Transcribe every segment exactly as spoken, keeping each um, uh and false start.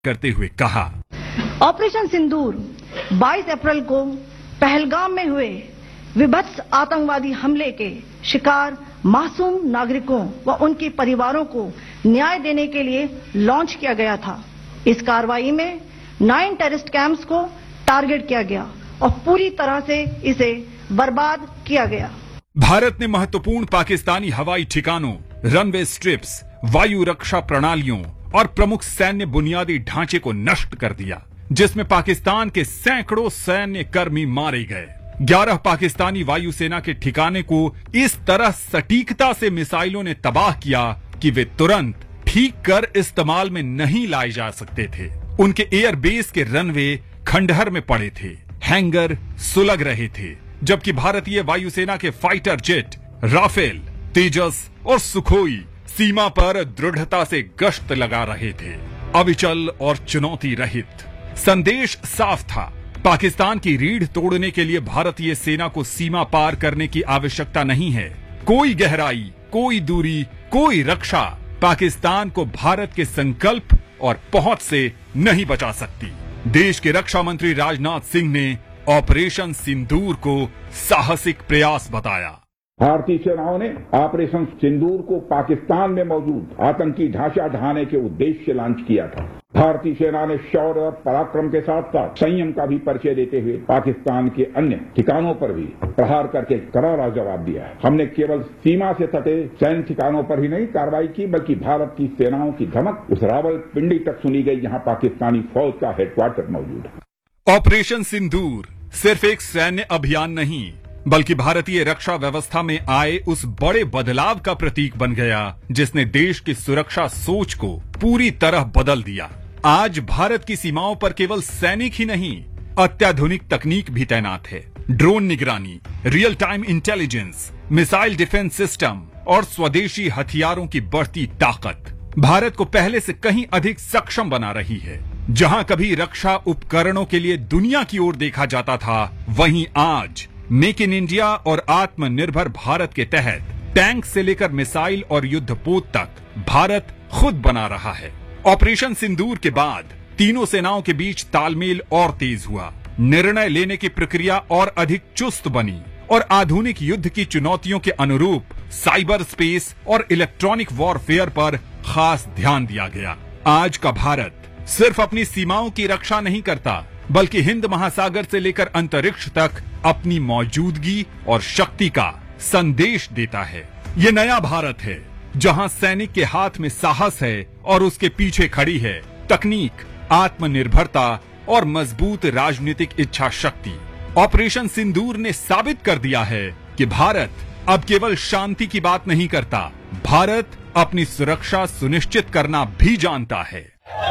करते हुए कहा, ऑपरेशन सिंदूर बाईस अप्रैल को पहलगाम में हुए विभत्स आतंकवादी हमले के शिकार मासूम नागरिकों व उनके परिवारों को न्याय देने के लिए लॉन्च किया गया था। इस कार्रवाई में नाइन टेररिस्ट कैंप्स को टारगेट किया गया और पूरी तरह से इसे बर्बाद किया गया। भारत ने महत्वपूर्ण पाकिस्तानी हवाई ठिकानों, रनवे स्ट्रिप्स, वायु रक्षा प्रणालियों और प्रमुख सैन्य बुनियादी ढांचे को नष्ट कर दिया, जिसमें पाकिस्तान के सैकड़ों सैन्य कर्मी मारे गए। ग्यारह पाकिस्तानी वायुसेना के ठिकाने को इस तरह सटीकता से मिसाइलों ने तबाह किया कि वे तुरंत ठीक कर इस्तेमाल में नहीं लाए जा सकते थे। उनके एयरबेस के रनवे खंडहर में पड़े थे, हैंगर सुलग रहे थे, जबकि भारतीय वायुसेना के फाइटर जेट, राफेल, तेजस और सुखोई सीमा पर दृढ़ता से गश्त लगा रहे थे, अविचल और चुनौती रहित। संदेश साफ था, पाकिस्तान की रीढ़ तोड़ने के लिए भारतीय सेना को सीमा पार करने की आवश्यकता नहीं है। कोई गहराई, कोई दूरी, कोई रक्षा पाकिस्तान को भारत के संकल्प और पहुंच से नहीं बचा सकती। देश के रक्षा मंत्री राजनाथ सिंह ने ऑपरेशन सिंदूर को साहसिक प्रयास बताया। भारतीय सेनाओं ने ऑपरेशन सिंदूर को पाकिस्तान में मौजूद आतंकी ढांचा ढहाने के उद्देश्य से लॉन्च किया था। भारतीय सेना ने शौर्य और पराक्रम के साथ साथ संयम का भी परिचय देते हुए पाकिस्तान के अन्य ठिकानों पर भी प्रहार करके करारा जवाब दिया है। हमने केवल सीमा से सटे सैन्य ठिकानों पर ही नहीं कार्रवाई की, बल्कि भारत की सेनाओं की धमक उस रावलपिंडी तक सुनी गई जहां पाकिस्तानी फौज का हेडक्वार्टर मौजूद है। ऑपरेशन सिंदूर सिर्फ एक सैन्य अभियान नहीं, बल्कि भारतीय रक्षा व्यवस्था में आए उस बड़े बदलाव का प्रतीक बन गया जिसने देश की सुरक्षा सोच को पूरी तरह बदल दिया। आज भारत की सीमाओं पर केवल सैनिक ही नहीं, अत्याधुनिक तकनीक भी तैनात है। ड्रोन निगरानी, real time intelligence, missile defence system और स्वदेशी हथियारों की बढ़ती ताकत भारत को पहले से कहीं अधिक सक्षम बना रही है। जहां कभी रक्षा उपकरणों के लिए दुनिया की ओर देखा जाता था, वहीं आज मेक इन इंडिया और आत्मनिर्भर भारत के तहत टैंक से लेकर मिसाइल और युद्धपोत तक भारत खुद बना रहा है। ऑपरेशन सिंदूर के बाद तीनों सेनाओं के बीच तालमेल और तेज हुआ, निर्णय लेने की प्रक्रिया और अधिक चुस्त बनी और आधुनिक युद्ध की चुनौतियों के अनुरूप साइबर स्पेस और इलेक्ट्रॉनिक वॉरफेयर पर खास ध्यान दिया गया। आज का भारत सिर्फ अपनी सीमाओं की रक्षा नहीं करता, बल्कि हिंद महासागर से लेकर अंतरिक्ष तक अपनी मौजूदगी और शक्ति का संदेश देता है। ये नया भारत है जहां सैनिक के हाथ में साहस है और उसके पीछे खड़ी है तकनीक, आत्मनिर्भरता और मजबूत राजनीतिक इच्छा शक्ति। ऑपरेशन सिंदूर ने साबित कर दिया है कि भारत अब केवल शांति की बात नहीं करता, भारत अपनी सुरक्षा सुनिश्चित करना भी जानता है।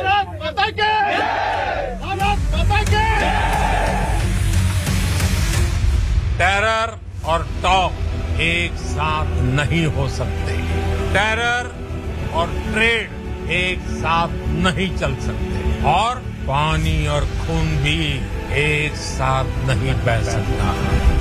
टेरर और टॉक एक साथ नहीं हो सकते। टेरर और ट्रेड एक साथ नहीं चल सकते और पानी और खून भी एक साथ नहीं बह सकता।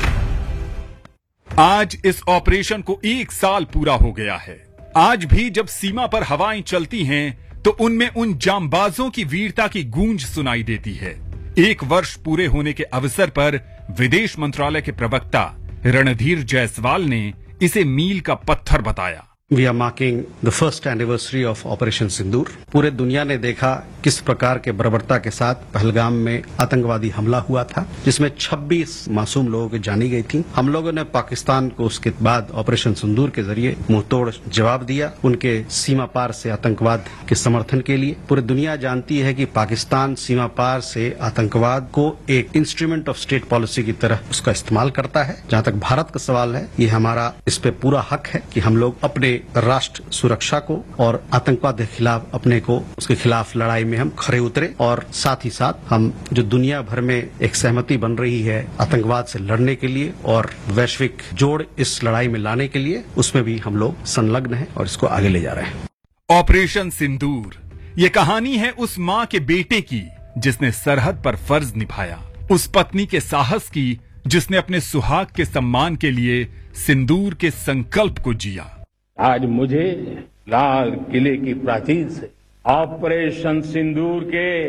आज इस ऑपरेशन को एक साल पूरा हो गया है। आज भी जब सीमा पर हवाएं चलती हैं, तो उनमें उन जांबाजों की वीरता की गूंज सुनाई देती है। एक वर्ष पूरे होने के अवसर पर विदेश मंत्रालय के प्रवक्ता रणधीर जायसवाल ने इसे मील का पत्थर बताया। We are marking the first anniversary of operation सिंदूर। पूरे दुनिया ने देखा किस प्रकार के बर्बरता के साथ पहलगाम में आतंकवादी हमला हुआ था, जिसमें छब्बीस मासूम लोगों की जानी गई थी। हम लोगों ने पाकिस्तान को उसके बाद ऑपरेशन सिंदूर के जरिए मुंहतोड़ जवाब दिया, उनके सीमा पार से आतंकवाद के समर्थन के लिए। पूरी दुनिया जानती है कि पाकिस्तान सीमा पार से आतंकवाद को एक इंस्ट्रूमेंट ऑफ स्टेट पॉलिसी की तरह उसका इस्तेमाल करता है। जहां तक भारत का सवाल है, ये हमारा इस पे पूरा हक है कि हम लोग अपने राष्ट्र सुरक्षा को और आतंकवाद के खिलाफ अपने को उसके खिलाफ लड़ाई में हम खड़े उतरे, और साथ ही साथ हम जो दुनिया भर में एक सहमति बन रही है आतंकवाद से लड़ने के लिए और वैश्विक जोड़ इस लड़ाई में लाने के लिए, उसमें भी हम लोग संलग्न हैं और इसको आगे ले जा रहे हैं। ऑपरेशन सिंदूर ये कहानी है उस माँ के बेटे की जिसने सरहद पर फर्ज निभाया, उस पत्नी के साहस की जिसने अपने सुहाग के सम्मान के लिए सिंदूर के संकल्प को जिया। आज मुझे लाल किले की प्राचीर से ऑपरेशन सिंदूर के